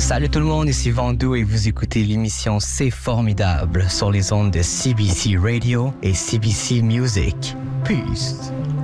Salut tout le monde, ici Vandou et vous écoutez l'émission C'est Formidable sur les ondes de CBC Radio et CBC Music. Peace.